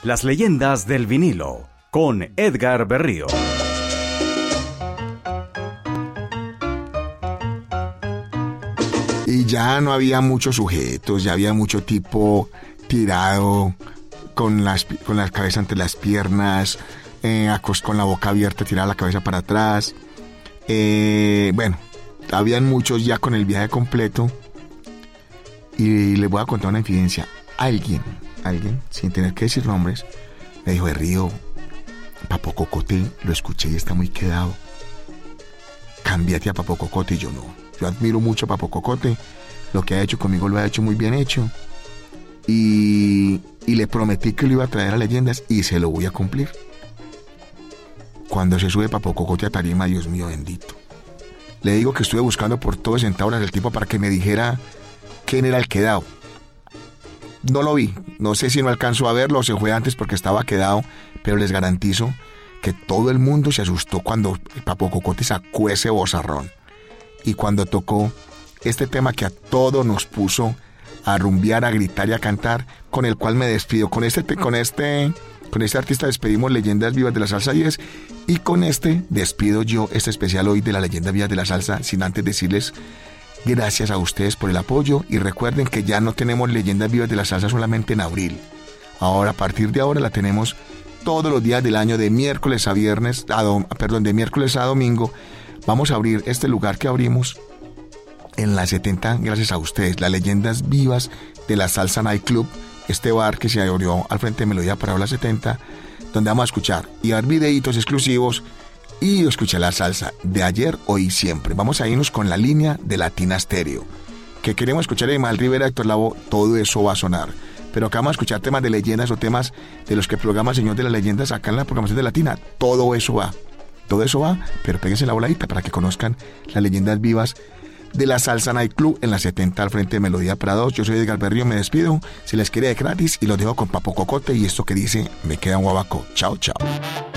Las leyendas del vinilo, con Edgar Berrío. Y ya no había muchos sujetos, ya había mucho tipo tirado con la cabeza entre las piernas, con la boca abierta, tirada la cabeza para atrás. Bueno, habían muchos ya con el viaje completo. Y les voy a contar una infidencia. Alguien, sin tener que decir nombres, me dijo: Berrío, Papo Cocote, lo escuché y está muy quedado. Cámbiate a Papo Cocote. Y yo no. Yo admiro mucho a Papo Cocote. Lo que ha hecho conmigo lo ha hecho muy bien hecho. Y le prometí que lo iba a traer a Leyendas y se lo voy a cumplir. Cuando se sube Papo Cocote a tarima, Dios mío bendito. Le digo que estuve buscando por todo Centauras del tipo para que me dijera quién era el quedado. No lo vi. No sé si no alcanzó a verlo o se fue antes porque estaba quedado, pero les garantizo que todo el mundo se asustó cuando Papo Cocote sacó ese vozarrón. Y cuando tocó este tema que a todos nos puso a rumbear, a gritar y a cantar, con el cual me despido. Con este artista despedimos Leyendas Vivas de la Salsa 10 y con este despido yo este especial hoy de las Leyendas Vivas de la Salsa, sin antes decirles gracias a ustedes por el apoyo y recuerden que ya no tenemos Leyendas Vivas de la Salsa solamente en abril. Ahora, a partir de ahora la tenemos todos los días del año, de miércoles a domingo. Vamos a abrir este lugar que abrimos en la 70, gracias a ustedes, las Leyendas Vivas de la Salsa Night Club, este bar que se abrió al frente de Melodía Parado la 70, donde vamos a escuchar y dar videitos exclusivos y escuchar la salsa de ayer, hoy y siempre. Vamos a irnos con la línea de Latina Stereo, que queremos escuchar de Mal Rivera, Héctor Lavoe, todo eso va a sonar. Pero acá vamos a escuchar temas de leyendas o temas de los que programa Señor de las Leyendas acá en la programación de Latina. Todo eso va, pero péguense la voladita para que conozcan las Leyendas Vivas de la Salsa Night Club en la 70 al frente de Melodía Parado. Yo soy Edgar Berrío, me despido. Se les quiere de gratis y los dejo con Papo Cocote y esto que dice: me queda un guabaco. Chao, chao.